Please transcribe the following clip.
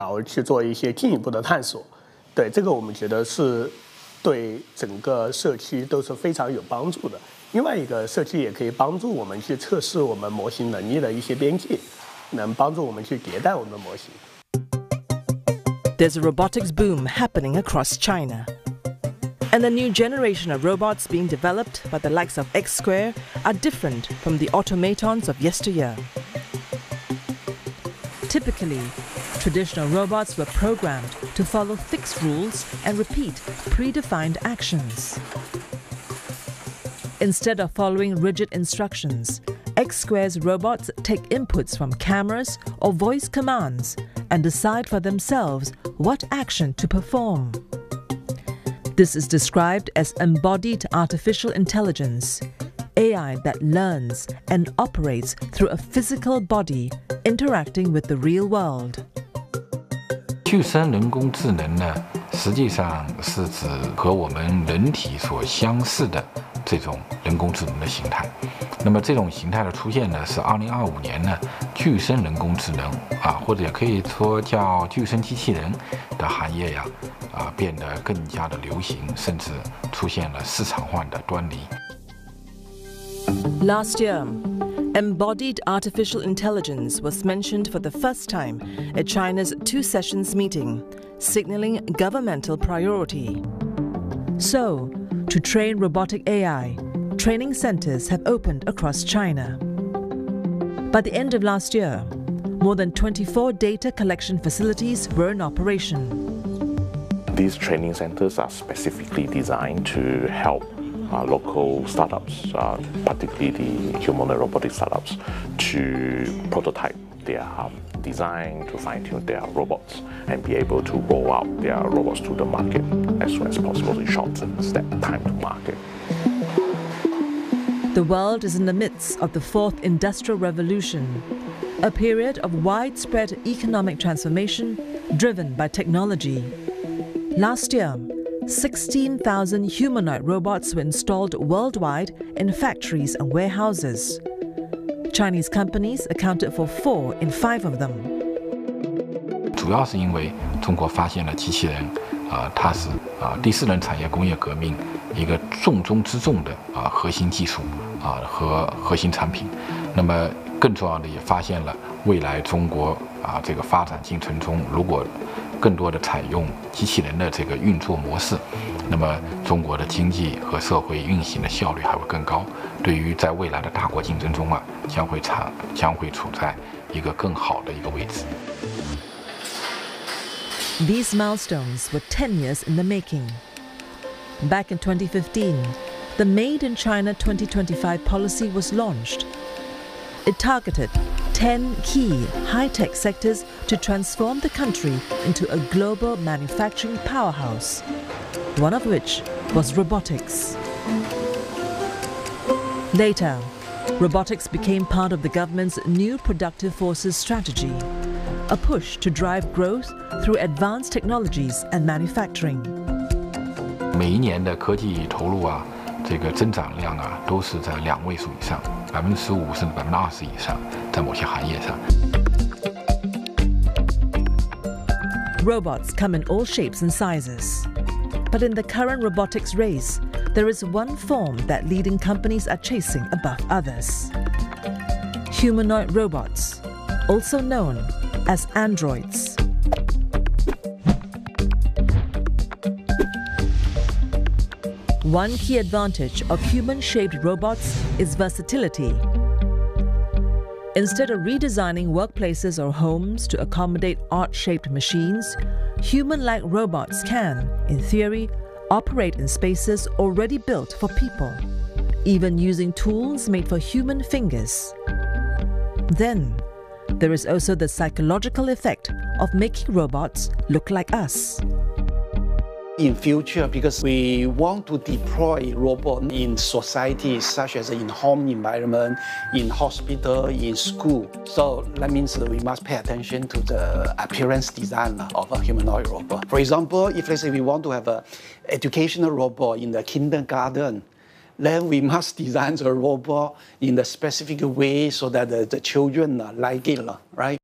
然后去做一些进一步的探索。对，这个我们觉得是对整个社区都是非常有帮助的。另外一个，社区也可以帮助我们去测试我们模型能力的一些边界，能帮助我们去迭代我们的模型。 There's a robotics boom happening across China. And the new generation of robots being developed by the likes of X Square are different from the automatons of yesteryear. Typically, traditional robots were programmed to follow fixed rules and repeat predefined actions. Instead of following rigid instructions, X Square's robots take inputs from cameras or voice commands and decide for themselves what action to perform. This is described as embodied artificial intelligence, AI that learns and operates through a physical body interacting with the real world. 具身人工智能呢，实际上是指和我们人体所相似的这种人工智能的形态。那么这种形态的出现呢，是2025年呢，具身人工智能或者也可以说叫具身机器人的行业呀，变得更加的流行，甚至出现了市场化的端倪。 Last year, embodied artificial intelligence was mentioned for the first time at China's Two Sessions meeting, signaling governmental priority. So, to train robotic AI, training centers have opened across China. By the end of last year, more than 24 data collection facilities were in operation. These training centers are specifically designed to help local startups, particularly the humanoid robotic startups, to prototype their design, to fine-tune their robots, and be able to roll out their robots to the market as soon as possible to shorten that time to market. The world is in the midst of the fourth industrial revolution, a period of widespread economic transformation driven by technology. Last year, 16,000 humanoid robots were installed worldwide in factories and warehouses. Chinese companies accounted for 4 in 5 of them. 主要是因为中国发现了机器人，它是第4轮产业工业革命一个重中之重的核心技术和核心产品。那么更重要的也发现了未来中国这个发展进程中，如果更多的采用机器人的这个运作模式，那么中国的经济和社会运行的效率还会更高。对于在未来的大国竞争中将会处在一个更好的一个位置。 These milestones were 10 years in the making. Back in 2015, the Made in China 2025 policy was launched. It targeted 10 key high-tech sectors to transform the country into a global manufacturing powerhouse, one of which was robotics. Later, robotics became part of the government's new productive forces strategy, a push to drive growth through advanced technologies and manufacturing. 每一年的科技投入这个增长量都是在2位数以上，15%甚至20%以上，在某些行业上。 Robots come in all shapes and sizes. But in the current robotics race, there is one form that leading companies are chasing above others. Humanoid robots, also known as androids. One key advantage of human-shaped robots is versatility. Instead of redesigning workplaces or homes to accommodate art-shaped machines, human-like robots can, in theory, operate in spaces already built for people, even using tools made for human fingers. Then, there is also the psychological effect of making robots look like us. In future, because we want to deploy robots in societies such as in home environment, in hospital, in school. So that means we must pay attention to the appearance design of a humanoid robot. For example, if let's say we want to have an educational robot in the kindergarten, then we must design the robot in a specific way so that the children like it, right?